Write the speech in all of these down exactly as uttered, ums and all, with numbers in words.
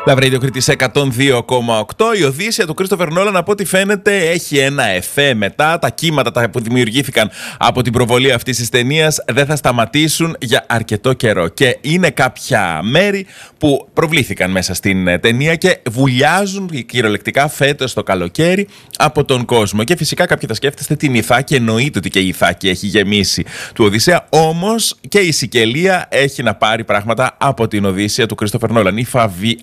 Love Radio Κρήτης εκατόν δύο κόμμα οκτώ. Η Οδύσσεια του Κρίστοφερ Νόλαν, από ό,τι φαίνεται, έχει ένα εφέ μετά. Τα κύματα που δημιουργήθηκαν από την προβολή αυτής της ταινίας δεν θα σταματήσουν για αρκετό καιρό. Και είναι κάποια μέρη που προβλήθηκαν μέσα στην ταινία και βουλιάζουν κυριολεκτικά φέτος το καλοκαίρι από τον κόσμο. Και φυσικά κάποιοι θα σκέφτεστε την Ιθάκη. Εννοείται ότι και η Ιθάκη έχει γεμίσει του Οδυσσέα. Όμως και η Σικελία έχει να πάρει πράγματα από την Οδύσσεια του Κρίστοφερ Νόλαν. Η Φαβι...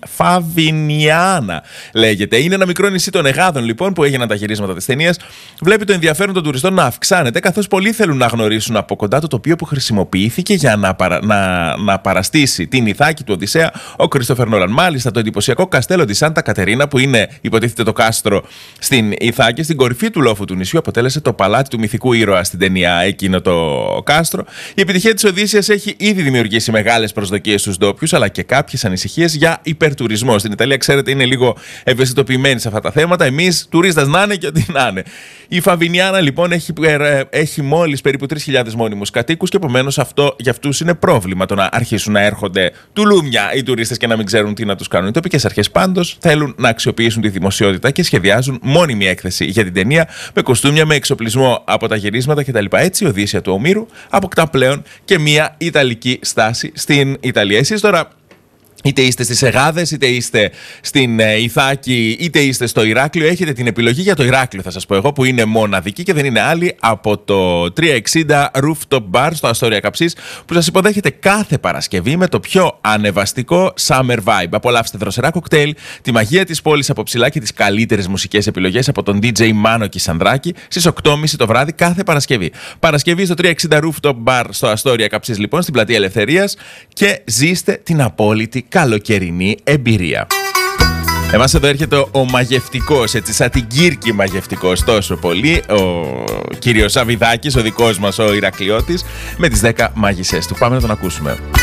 Φαβινιάνα λέγεται. Είναι ένα μικρό νησί των Αιγάδων, λοιπόν, που έγιναν τα γυρίσματα της ταινίας. Βλέπει το ενδιαφέρον των τουριστών να αυξάνεται, καθώς πολλοί θέλουν να γνωρίσουν από κοντά το τοπίο που χρησιμοποιήθηκε για να, παρα... να... να παραστήσει την Ιθάκη του Οδυσσέα ο Κρίστοφερ Νόλαν. Μάλιστα, το εντυπωσιακό καστέλο της Σάντα Κατερίνα, που είναι υποτίθεται το κάστρο στην Ιθάκη, στην κορυφή του λόφου του νησιού, αποτέλεσε το παλάτι του μυθικού ήρωα στην ταινία εκείνο το κάστρο. Η επιτυχία της Οδύσσειας έχει ήδη δημιουργήσει μεγάλες προσδοκίες στους ντόπιους, αλλά και κάποιες ανησυχίες για υπερτουρισμό. Στην Ιταλία, ξέρετε, είναι λίγο ευαισθητοποιημένοι σε αυτά τα θέματα. Εμείς, τουρίστας να είναι και ό,τι να είναι. Η Φαβινιάνα, λοιπόν, έχει, έχει μόλις περίπου τρεις χιλιάδες μόνιμους κατοίκους και επομένως αυτό για αυτούς είναι πρόβλημα, το να αρχίσουν να έρχονται τουλούμια οι τουρίστες και να μην ξέρουν τι να τους κάνουν. Οι τοπικές αρχές πάντως θέλουν να αξιοποιήσουν τη δημοσιότητα και σχεδιάζουν μόνιμη έκθεση για την ταινία με κοστούμια, με εξοπλισμό από τα γυρίσματα κτλ. Έτσι, η Οδύσσεια του Ομήρου αποκτά πλέον και μια ιταλική στάση στην Ιταλία. Εσείς τώρα, είτε είστε στις Αιγάδες, είτε είστε στην ε, Ιθάκη, είτε είστε στο Ηράκλειο, έχετε την επιλογή για το Ηράκλειο, θα σας πω εγώ, που είναι μοναδική και δεν είναι άλλη από το τριακόσια εξήντα Rooftop Bar στο Αστόρια Καψής, που σας υποδέχεται κάθε Παρασκευή με το πιο ανεβαστικό summer vibe. Απολαύστε δροσερά κοκτέιλ, τη μαγεία της πόλης από ψηλά και τις καλύτερες μουσικές επιλογές από τον ντι τζέι Μάνο Κισανδράκη στις οκτώ και μισή το βράδυ κάθε Παρασκευή. Παρασκευή στο τριακόσια εξήντα Rooftop Bar στο Αστόρια Καψής, λοιπόν, στην Πλατεία Ελευθερίας, και ζήστε την απόλυτη καλοκαιρινή εμπειρία. Εμάς εδώ έρχεται ο μαγευτικός, έτσι σαν την Κύρκη μαγευτικός τόσο πολύ, ο κύριος Σαββιδάκης, ο δικός μας ο Ηρακλειώτης, με τις δέκα μάγισσές του. Πάμε να τον ακούσουμε.